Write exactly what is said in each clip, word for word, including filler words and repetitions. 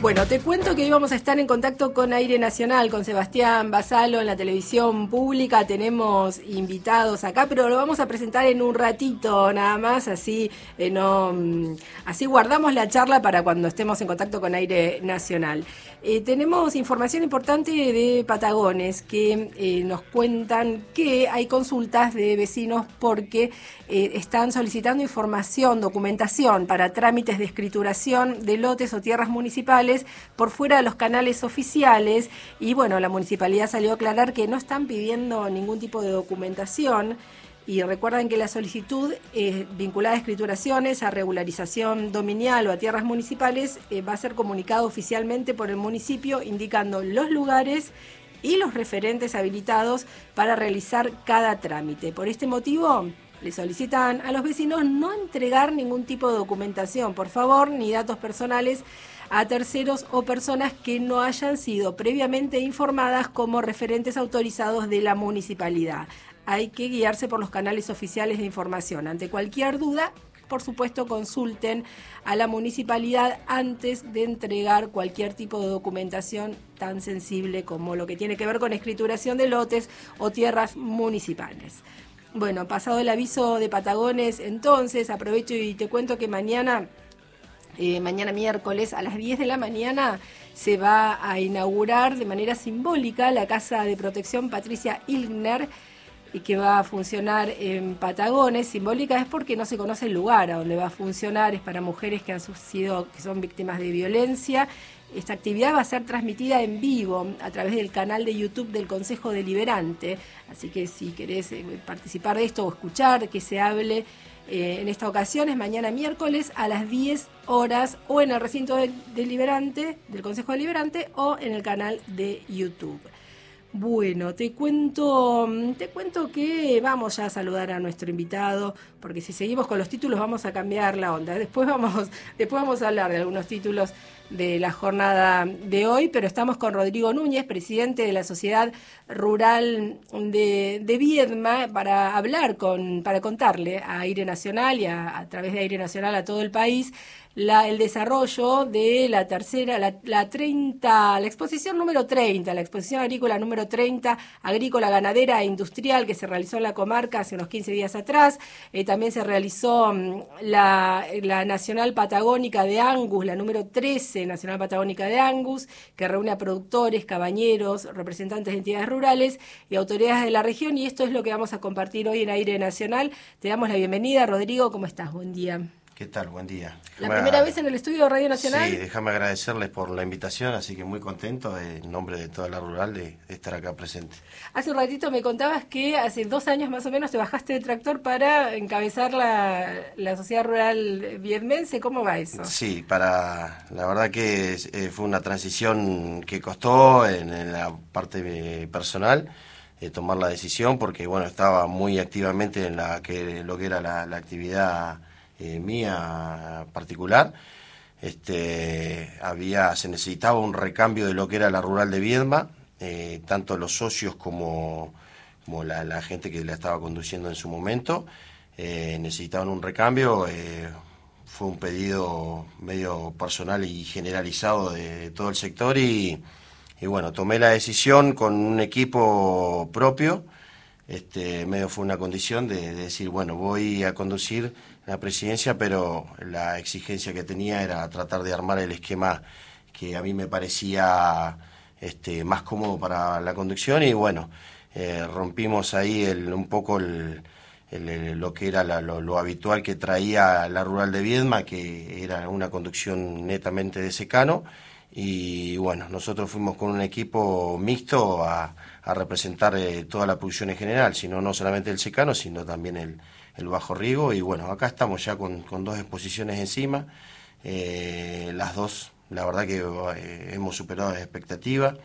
Bueno, te cuento que hoy vamos a estar en contacto con Aire Nacional, con Sebastián Basalo en la televisión pública. Tenemos invitados acá, pero lo vamos a presentar en un ratito nada más, así eh, no, así guardamos la charla para cuando estemos en contacto con Aire Nacional. Eh, tenemos información importante de Patagones que eh, nos cuentan que hay consultas de vecinos porque eh, están solicitando información, documentación para trámites de escrituración de lotes o tierras municipales por fuera de los canales oficiales, y bueno, la municipalidad salió a aclarar que no están pidiendo ningún tipo de documentación. Y recuerden que la solicitud eh, vinculada a escrituraciones, a regularización dominial o a tierras municipales eh, va a ser comunicado oficialmente por el municipio, indicando los lugares y los referentes habilitados para realizar cada trámite. Por este motivo, le solicitan a los vecinos no entregar ningún tipo de documentación, por favor, ni datos personales a terceros o personas que no hayan sido previamente informadas como referentes autorizados de la municipalidad. Hay que guiarse por los canales oficiales de información. Ante cualquier duda, por supuesto, consulten a la municipalidad antes de entregar cualquier tipo de documentación tan sensible como lo que tiene que ver con escrituración de lotes o tierras municipales. Bueno, pasado el aviso de Patagones, entonces, aprovecho y te cuento que mañana... Eh, mañana miércoles a las diez de la mañana se va a inaugurar de manera simbólica la Casa de Protección Patricia Ilgner, y que va a funcionar en Patagones. Simbólica es porque no se conoce el lugar a donde va a funcionar, es para mujeres que han sido, que son víctimas de violencia. Esta actividad va a ser transmitida en vivo a través del canal de YouTube del Consejo Deliberante, así que si querés eh, participar de esto o escuchar que se hable eh, en esta ocasión, es mañana miércoles a las diez horas, o en el recinto del deliberante, del Consejo Deliberante, o en el canal de YouTube. Bueno, te cuento, te cuento que vamos ya a saludar a nuestro invitado, porque si seguimos con los títulos vamos a cambiar la onda. Después vamos, después vamos a hablar de algunos títulos de la jornada de hoy, pero estamos con Rodrigo Núñez, presidente de la Sociedad Rural de, de Viedma, para hablar con, para contarle a Aire Nacional y a, a través de Aire Nacional a todo el país La, el desarrollo de la tercera, la, la treinta, la exposición número treinta, la exposición agrícola número treinta, agrícola, ganadera e industrial, que se realizó en la comarca hace unos quince días atrás. Eh, también se realizó um, la, la Nacional Patagónica de Angus, la número trece, Nacional Patagónica de Angus, que reúne a productores, cabañeros, representantes de entidades rurales y autoridades de la región, y esto es lo que vamos a compartir hoy en Aire Nacional. Te damos la bienvenida, Rodrigo, ¿cómo estás? Buen día. ¿Qué tal? Buen día. ¿La déjame primera vez en el estudio de Radio Nacional? Sí, déjame agradecerles por la invitación, así que muy contento en nombre de toda la rural de, de estar acá presente. Hace un ratito me contabas que hace dos años más o menos te bajaste del tractor para encabezar la, la sociedad rural viedmense. ¿Cómo va eso? Sí, para la verdad que eh, fue una transición que costó en, en la parte personal. Eh, tomar la decisión porque bueno, estaba muy activamente en la que lo que era la, la actividad Eh, mía particular. Este, había, se necesitaba un recambio de lo que era la rural de Viedma, eh, tanto los socios como, como la, la gente que la estaba conduciendo en su momento, eh, necesitaban un recambio. Eh, fue un pedido medio personal y generalizado de, de todo el sector, y, y bueno, tomé la decisión con un equipo propio. Este, medio fue una condición de, de decir, bueno, voy a conducir la presidencia, pero la exigencia que tenía era tratar de armar el esquema que a mí me parecía este, más cómodo para la conducción, y bueno, eh, rompimos ahí el, un poco el, el, el, lo que era la, lo, lo habitual que traía la rural de Viedma, que era una conducción netamente de secano. Y bueno, nosotros fuimos con un equipo mixto a, a representar eh, toda la producción en general, sino no solamente el secano, sino también el, el bajo riego. Y bueno, acá estamos ya con, con dos exposiciones encima, eh, las dos, la verdad que eh, hemos superado las expectativas.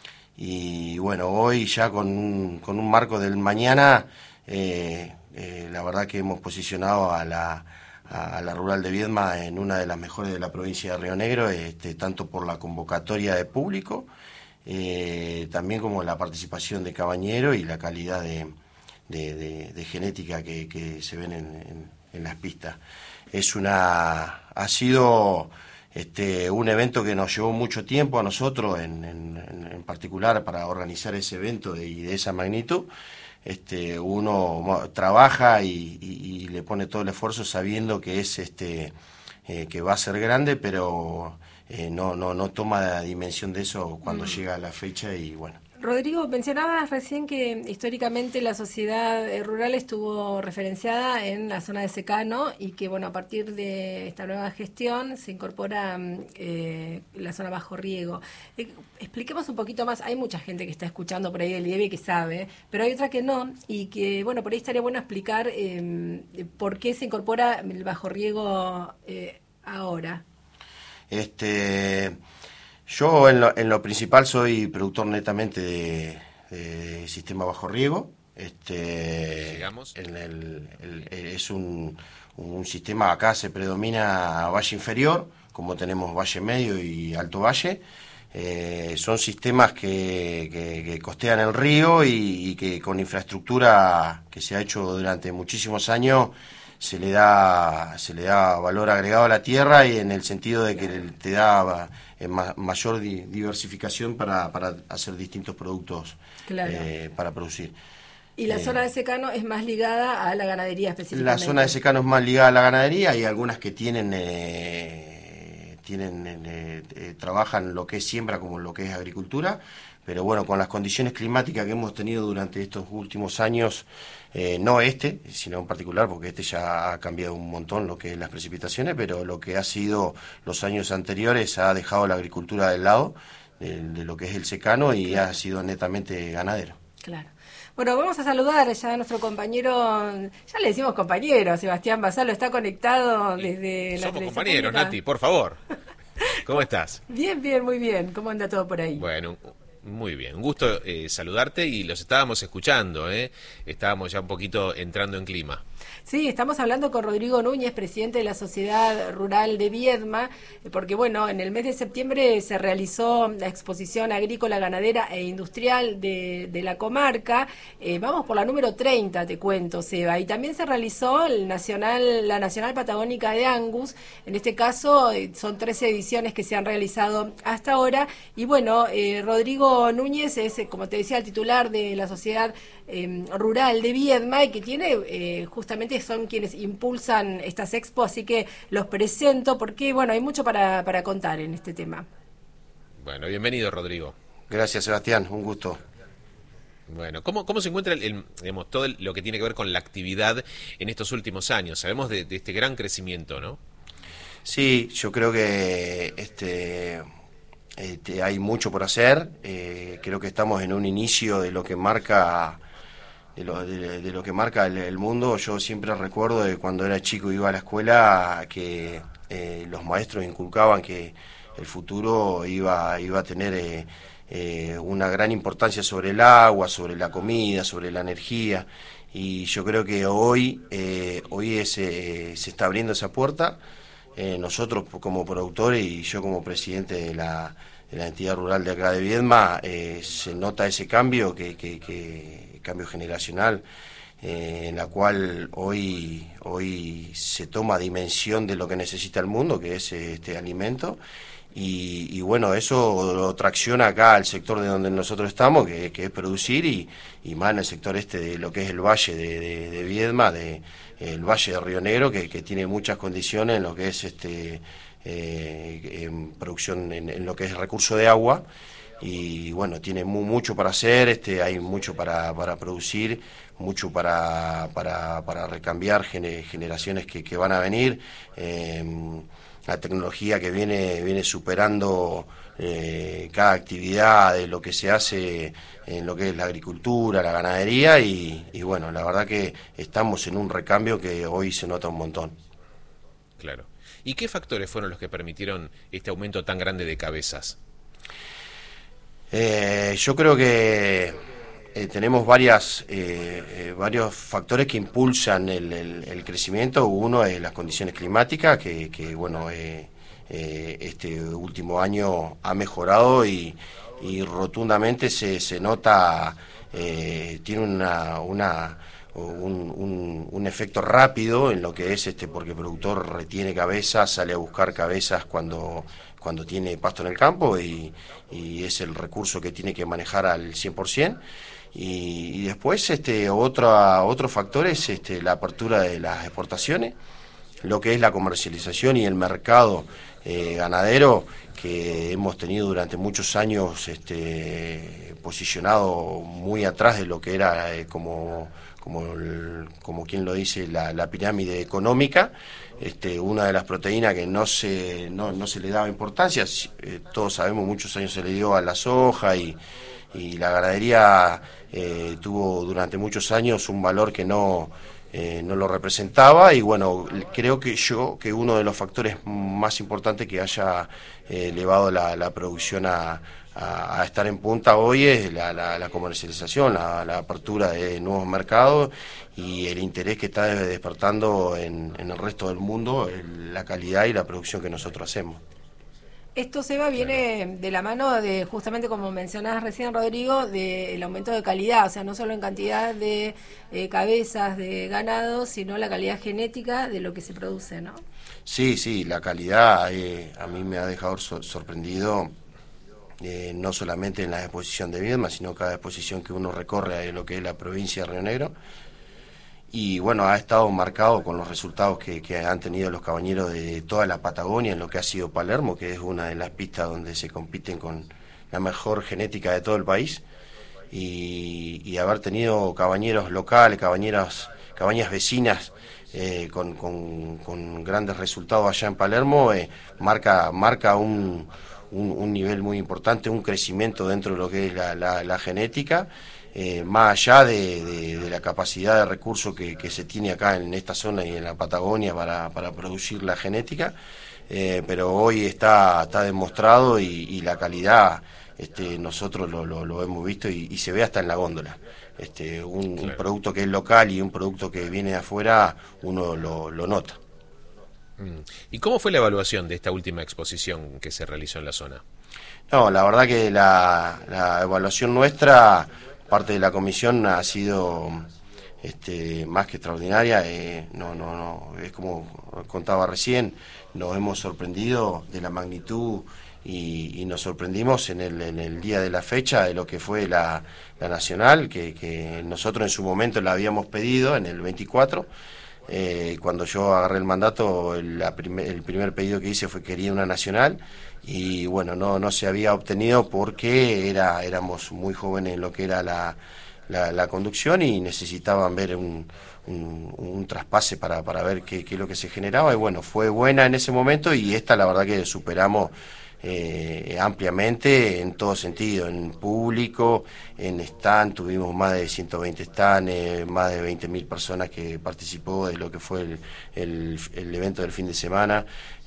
Y bueno, hoy ya con un, con un marco del mañana, eh, eh, la verdad que hemos posicionado a la... a la rural de Viedma en una de las mejores de la provincia de Río Negro, este, tanto por la convocatoria de público, eh, también como la participación de cabañero y la calidad de, de, de, de genética que, que se ven en, en, en las pistas. Es una, ha sido este, un evento que nos llevó mucho tiempo a nosotros, en, en, en particular para organizar ese evento de, y de esa magnitud. Este, uno trabaja y, y, y le pone todo el esfuerzo sabiendo que es este eh, que va a ser grande, pero eh, no, no, no toma la dimensión de eso cuando mm. llega la fecha y bueno. Rodrigo, mencionabas recién que históricamente la sociedad rural estuvo referenciada en la zona de secano y que, bueno, a partir de esta nueva gestión se incorpora eh, la zona bajo riego. Eh, expliquemos un poquito más. Hay mucha gente que está escuchando por ahí del I E B que sabe, pero hay otra que no y que, bueno, por ahí estaría bueno explicar eh, por qué se incorpora el bajo riego eh, ahora. Este... Yo en lo, en lo principal soy productor netamente de, de sistema bajo riego. Este, en el, el, es un, un sistema, acá se predomina valle inferior, como tenemos valle medio y alto valle. Eh, son sistemas que, que, que costean el río y, y que con infraestructura que se ha hecho durante muchísimos años se le da se le da valor agregado a la tierra, y en el sentido de que te da eh, ma, mayor di, diversificación para, para hacer distintos productos, claro. eh, para producir. ¿Y la eh, zona de secano es más ligada a la ganadería específicamente? La zona de secano es más ligada a la ganadería. Hay algunas que tienen eh, tienen eh, eh, trabajan lo que es siembra como lo que es agricultura, pero bueno, con las condiciones climáticas que hemos tenido durante estos últimos años, eh, no este, sino en particular, porque este ya ha cambiado un montón lo que es las precipitaciones, pero lo que ha sido los años anteriores ha dejado la agricultura del lado de, de lo que es el secano y claro. ha sido netamente ganadero. Claro. Bueno, vamos a saludar ya a nuestro compañero, ya le decimos compañero, Sebastián Basalo, está conectado desde la Somos compañeros, Nati, por favor. ¿Cómo estás? Bien, bien, muy bien. ¿Cómo anda todo por ahí? Bueno, muy bien. Un gusto eh, saludarte, y los estábamos escuchando, ¿eh? Estábamos ya un poquito entrando en clima. Sí, estamos hablando con Rodrigo Núñez, presidente de la Sociedad Rural de Viedma, porque bueno, en el mes de septiembre se realizó la exposición agrícola, ganadera e industrial de, de la comarca. Eh, vamos por la número treinta, te cuento, Seba, y también se realizó el nacional, la Nacional Patagónica de Angus. En este caso eh, son trece ediciones que se han realizado hasta ahora, y bueno, eh, Rodrigo Núñez es, como te decía, el titular de la Sociedad eh, Rural de Viedma, y que tiene eh, justamente son quienes impulsan estas expos, así que los presento porque, bueno, hay mucho para, para contar en este tema. Bueno, bienvenido, Rodrigo. Gracias, Sebastián, un gusto. Bueno, ¿cómo, cómo se encuentra el, el, digamos, todo lo que tiene que ver con la actividad en estos últimos años? Sabemos de, de este gran crecimiento, ¿no? Sí, yo creo que este, este hay mucho por hacer. Eh, creo que estamos en un inicio de lo que marca... De lo, de, de lo que marca el, el mundo. Yo siempre recuerdo de cuando era chico, iba a la escuela, que eh, los maestros inculcaban que el futuro iba, iba a tener eh, eh, una gran importancia sobre el agua, sobre la comida, sobre la energía, y yo creo que hoy, eh, hoy es, eh, se está abriendo esa puerta. Eh, nosotros como productores y yo como presidente de la, de la entidad rural de acá de Viedma, eh, se nota ese cambio que, que, que cambio generacional, eh, en la cual hoy hoy se toma dimensión de lo que necesita el mundo, que es este alimento, y, y bueno, eso lo tracciona acá al sector de donde nosotros estamos, que, que es producir, y, y más en el sector este de lo que es el valle de, de, de Viedma, de, el valle de Río Negro, que, que tiene muchas condiciones en lo que es este eh, en producción, en, en lo que es recurso de agua. Y bueno, tiene mu mucho para hacer, este, hay mucho para, para producir, mucho para, para, para recambiar gener, generaciones que, que van a venir. Eh, la tecnología que viene, viene superando eh, cada actividad de lo que se hace en lo que es la agricultura, la ganadería, y, y bueno, la verdad que estamos en un recambio que hoy se nota un montón. Claro. ¿Y qué factores fueron los que permitieron este aumento tan grande de cabezas? Eh, yo creo que eh, tenemos varias eh, eh, varios factores que impulsan el, el, el crecimiento. Uno es las condiciones climáticas, que, que bueno, eh, eh, este último año ha mejorado y, y rotundamente se, se nota, eh, tiene una, una, un, un, un efecto rápido en lo que es, este porque el productor retiene cabezas, sale a buscar cabezas cuando, cuando tiene pasto en el campo y, y es el recurso que tiene que manejar al cien por ciento. Y, y después este otra, otro factor es este, la apertura de las exportaciones, lo que es la comercialización y el mercado eh, ganadero que hemos tenido durante muchos años este, posicionado muy atrás de lo que era eh, como, como, el, como quien lo dice, la, la pirámide económica. Este, una de las proteínas que no se, no, no se le daba importancia, eh, todos sabemos, muchos años se le dio a la soja y, y la ganadería eh, tuvo durante muchos años un valor que no... Eh, no lo representaba y bueno, creo que yo que uno de los factores más importantes que haya eh, elevado la, la producción a, a, a estar en punta hoy es la, la, la comercialización, la, la apertura de nuevos mercados y el interés que está despertando en, en el resto del mundo, el, la calidad y la producción que nosotros hacemos. Esto, Seba, viene de la mano de, justamente como mencionabas recién, Rodrigo, del aumento de calidad, o sea, no solo en cantidad de eh, cabezas de ganado, sino la calidad genética de lo que se produce, ¿no? Sí, sí, la calidad eh, a mí me ha dejado sor- sorprendido, eh, no solamente en la exposición de Viedma, sino cada exposición que uno recorre de lo que es la provincia de Río Negro. Y bueno, ha estado marcado con los resultados que, que han tenido los cabañeros de toda la Patagonia en lo que ha sido Palermo, que es una de las pistas donde se compiten con la mejor genética de todo el país. Y, y haber tenido cabañeros locales, cabañeras, cabañas vecinas eh, con, con, con grandes resultados allá en Palermo, eh, marca, marca un, un, un nivel muy importante, un crecimiento dentro de lo que es la, la, la genética. Eh, más allá de, de, de la capacidad de recursos que, que se tiene acá en esta zona y en la Patagonia para, para producir la genética, eh, pero hoy está, está demostrado y, y la calidad este, nosotros lo, lo, lo hemos visto y, y se ve hasta en la góndola. Este, un, claro. un producto que es local y un producto que viene de afuera, uno lo, lo nota. ¿Y cómo fue la evaluación de esta última exposición que se realizó en la zona? No, la verdad que la, la evaluación nuestra, parte de la comisión, ha sido este, más que extraordinaria. Eh, no, no, no, es como contaba recién, nos hemos sorprendido de la magnitud y, y nos sorprendimos en el, en el día de la fecha de lo que fue la, la nacional, que, que nosotros en su momento la habíamos pedido en el veinticuatro. Eh, cuando yo agarré el mandato, el, la primer, el primer pedido que hice fue que quería una nacional y bueno, no, no se había obtenido porque era, éramos muy jóvenes en lo que era la, la, la conducción y necesitaban ver un, un, un traspase para, para ver qué, qué es lo que se generaba y bueno, fue buena en ese momento y esta la verdad que superamos Eh, ampliamente en todo sentido, en público, en stand, tuvimos más de ciento veinte stands, eh, más de veinte mil personas que participó de lo que fue el, el, el evento del fin de semana,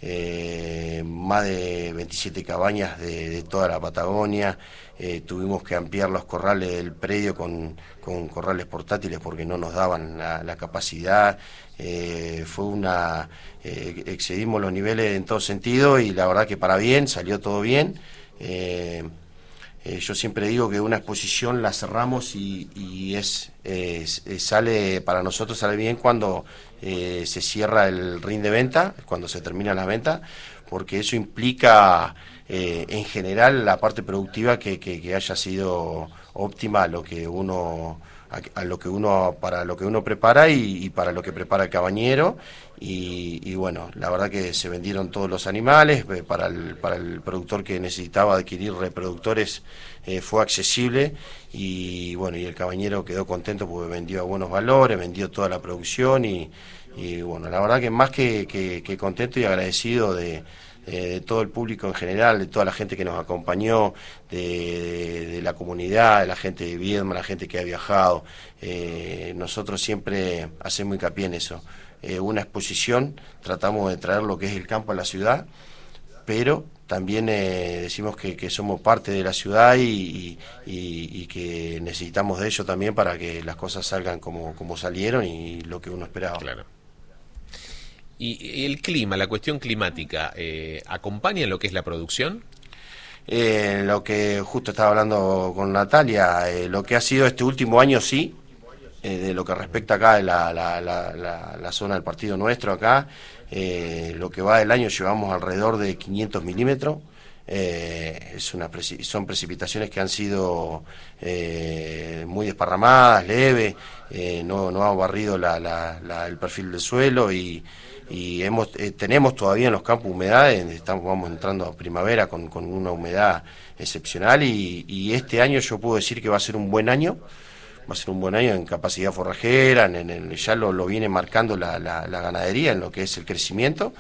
eh, más de veintisiete cabañas de, de toda la Patagonia, eh, tuvimos que ampliar los corrales del predio con, con corrales portátiles porque no nos daban la, la capacidad. Eh, fue una eh, excedimos los niveles en todo sentido y la verdad que para bien, salió todo bien. eh, eh, yo siempre digo que una exposición la cerramos y, y es, eh, sale para nosotros sale bien cuando eh, se cierra el ring de venta, cuando se termina la venta, porque eso implica eh, en general la parte productiva que, que, que haya sido óptima a lo que uno A, a lo que uno para lo que uno prepara y, y para lo que prepara el cabañero y, y bueno, la verdad que se vendieron todos los animales para el, para el productor que necesitaba adquirir reproductores, eh, fue accesible y bueno, y el cabañero quedó contento porque vendió a buenos valores, vendió toda la producción y, y bueno, la verdad que más que, que, que contento y agradecido de de todo el público en general, de toda la gente que nos acompañó, de, de, de la comunidad, de la gente de Viedma, la gente que ha viajado. Eh, nosotros siempre hacemos hincapié en eso. Eh, una exposición, tratamos de traer lo que es el campo a la ciudad, pero también eh, decimos que, que somos parte de la ciudad y, y, y que necesitamos de ello también para que las cosas salgan como, como salieron y lo que uno esperaba. Claro. ¿Y el clima, la cuestión climática, eh, acompaña en lo que es la producción? Eh, lo que justo estaba hablando con Natalia, eh, lo que ha sido este último año sí, eh, de lo que respecta acá la, la, la, la, la zona del partido nuestro acá, eh, lo que va del año llevamos alrededor de quinientos milímetros. Eh, es una son precipitaciones que han sido eh, muy desparramadas, leves, eh, no, no ha barrido la, la, la, el perfil del suelo y, y hemos eh, tenemos todavía en los campos humedades, estamos vamos entrando a primavera con, con una humedad excepcional y, y este año yo puedo decir que va a ser un buen año. Va a ser un buen año en capacidad forrajera, en, en el, ya lo, lo viene marcando la, la, la ganadería en lo que es el crecimiento.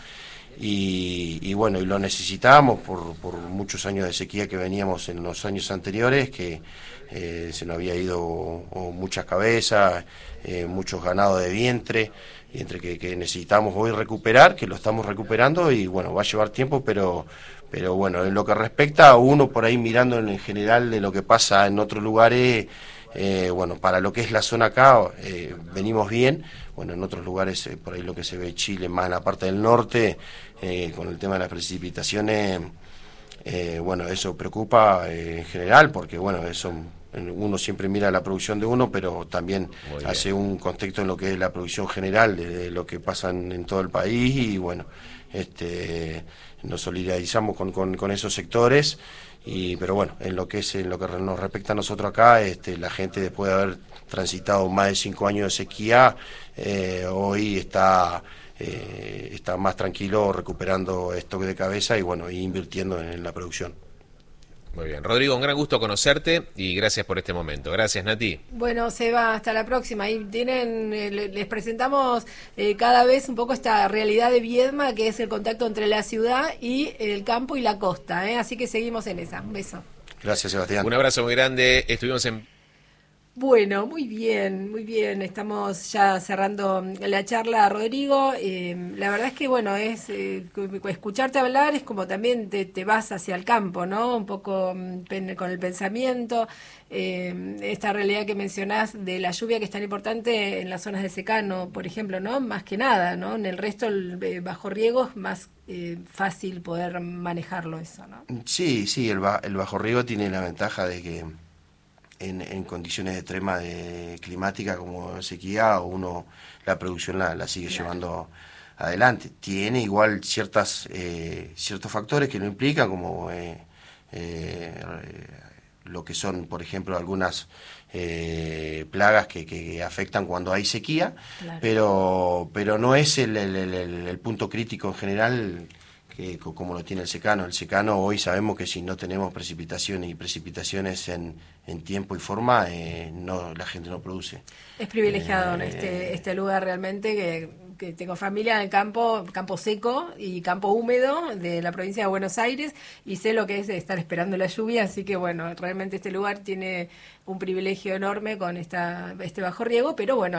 Y, y bueno, y lo necesitábamos por, por muchos años de sequía que veníamos en los años anteriores, que eh, se nos había ido o, muchas cabezas, eh, muchos ganados de vientre, y entre que, que necesitamos hoy recuperar, que lo estamos recuperando, y bueno, va a llevar tiempo, pero, pero bueno, en lo que respecta a uno por ahí mirando en general de lo que pasa en otros lugares, Eh, bueno, para lo que es la zona acá, eh, venimos bien. Bueno, en otros lugares, eh, por ahí lo que se ve Chile, más en la parte del norte, eh, con el tema de las precipitaciones, eh, bueno, eso preocupa eh, en general, porque bueno, eso uno siempre mira la producción de uno, pero también hace un contexto en lo que es la producción general de, de lo que pasa en, en todo el país, y bueno, este, nos solidarizamos con, con, con esos sectores. Y, pero bueno, en lo que es en lo que nos respecta a nosotros acá, este, la gente después de haber transitado más de cinco años de sequía, eh, hoy está eh, está más tranquilo recuperando stock de cabeza y bueno, y invirtiendo en, en la producción. Muy bien. Rodrigo, un gran gusto conocerte y gracias por este momento. Gracias, Nati. Bueno, Seba, hasta la próxima. Y tienen, eh, les presentamos eh, cada vez un poco esta realidad de Viedma, que es el contacto entre la ciudad y el campo y la costa, ¿eh? Así que seguimos en esa. Un beso. Gracias, Sebastián. Un abrazo muy grande. Estuvimos en... Bueno, muy bien, muy bien. Estamos ya cerrando la charla, Rodrigo. Eh, la verdad es que, bueno, es eh, escucharte hablar es como también te, te vas hacia el campo, ¿no? Un poco pen, con el pensamiento. Eh, esta realidad que mencionás de la lluvia que es tan importante en las zonas de secano, por ejemplo, ¿no? Más que nada, ¿no? En el resto, el eh, bajo riego es más eh, fácil poder manejarlo eso, ¿no? Sí, sí, el, ba el bajo riego tiene la ventaja de que En, en condiciones extremas de climática como sequía, uno la producción la, la sigue claro. llevando adelante. Tiene igual ciertas eh, ciertos factores que lo implican, como eh, eh, lo que son, por ejemplo, algunas eh, plagas que, que afectan cuando hay sequía, claro. pero pero no es el, el, el, el punto crítico en general, que, como lo tiene el secano. El secano hoy sabemos que si no tenemos precipitaciones y precipitaciones en, en tiempo y forma, eh, no la gente no produce. Es privilegiado en eh, este, este lugar realmente, que, que tengo familia en el campo, campo seco y campo húmedo de la provincia de Buenos Aires, y sé lo que es estar esperando la lluvia, así que bueno, realmente este lugar tiene un privilegio enorme con esta este bajo riego, pero bueno,